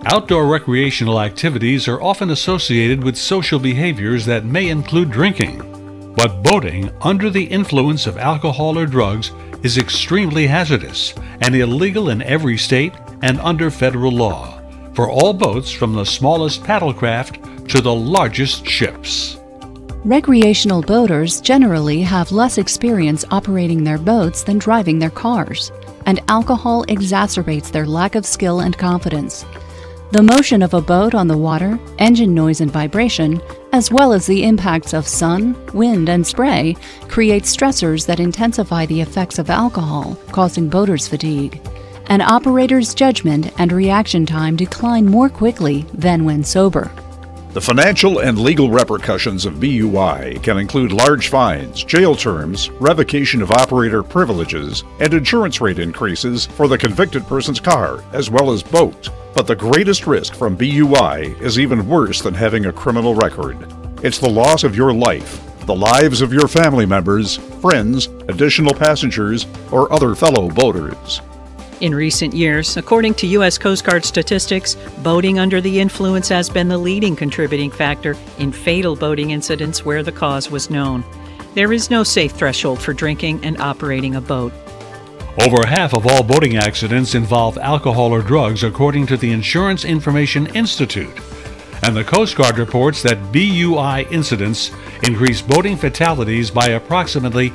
Outdoor recreational activities are often associated with social behaviors that may include drinking. But boating under the influence of alcohol or drugs is extremely hazardous and illegal in every state and under federal law, for all boats from the smallest paddlecraft to the largest ships. Recreational boaters generally have less experience operating their boats than driving their cars, and alcohol exacerbates their lack of skill and confidence. The motion of a boat on the water, engine noise and vibration, as well as the impacts of sun, wind, and spray, create stressors that intensify the effects of alcohol, causing boaters' fatigue. An operator's judgment and reaction time decline more quickly than when sober. The financial and legal repercussions of BUI can include large fines, jail terms, revocation of operator privileges, and insurance rate increases for the convicted person's car, as well as boat. But the greatest risk from BUI is even worse than having a criminal record. It's the loss of your life, the lives of your family members, friends, additional passengers, or other fellow boaters. In recent years, according to U.S. Coast Guard statistics, boating under the influence has been the leading contributing factor in fatal boating incidents where the cause was known. There is no safe threshold for drinking and operating a boat. Over half of all boating accidents involve alcohol or drugs, according to the Insurance Information Institute. And the Coast Guard reports that BUI incidents increase boating fatalities by approximately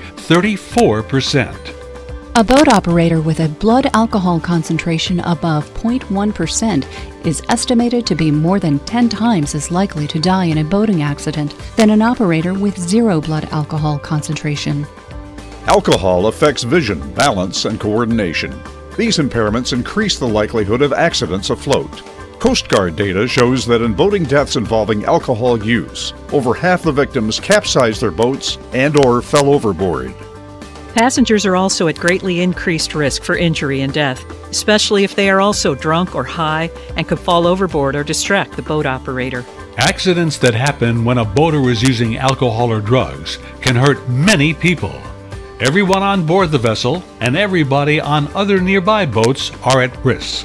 34%. A boat operator with a blood alcohol concentration above 0.1% is estimated to be more than 10 times as likely to die in a boating accident than an operator with zero blood alcohol concentration. Alcohol affects vision, balance, and coordination. These impairments increase the likelihood of accidents afloat. Coast Guard data shows that in boating deaths involving alcohol use, over half the victims capsized their boats and/or fell overboard. Passengers are also at greatly increased risk for injury and death, especially if they are also drunk or high and could fall overboard or distract the boat operator. Accidents that happen when a boater is using alcohol or drugs can hurt many people. Everyone on board the vessel and everybody on other nearby boats are at risk.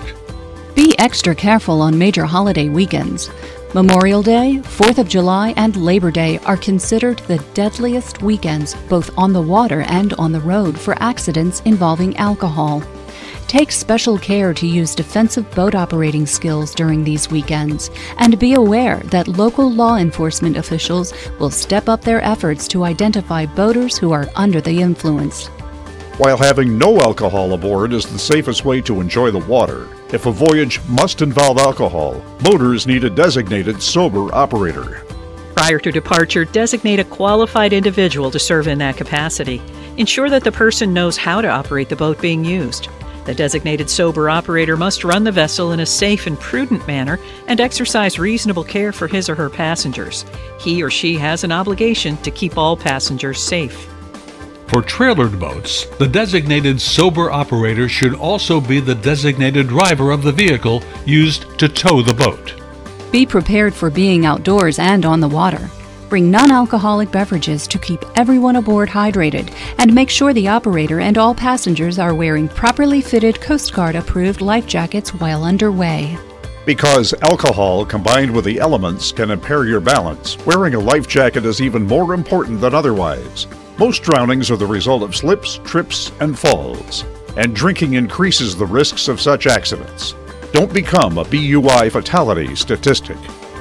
Be extra careful on major holiday weekends. Memorial Day, 4th of July, and Labor Day are considered the deadliest weekends both on the water and on the road for accidents involving alcohol. Take special care to use defensive boat operating skills during these weekends, and be aware that local law enforcement officials will step up their efforts to identify boaters who are under the influence. While having no alcohol aboard is the safest way to enjoy the water, if a voyage must involve alcohol, boaters need a designated sober operator. Prior to departure, designate a qualified individual to serve in that capacity. Ensure that the person knows how to operate the boat being used. The designated sober operator must run the vessel in a safe and prudent manner and exercise reasonable care for his or her passengers. He or she has an obligation to keep all passengers safe. For trailered boats, the designated sober operator should also be the designated driver of the vehicle used to tow the boat. Be prepared for being outdoors and on the water. Bring non-alcoholic beverages to keep everyone aboard hydrated, and make sure the operator and all passengers are wearing properly fitted Coast Guard approved life jackets while underway. Because alcohol combined with the elements can impair your balance, wearing a life jacket is even more important than otherwise. Most drownings are the result of slips, trips, and falls, and drinking increases the risks of such accidents. Don't become a BUI fatality statistic.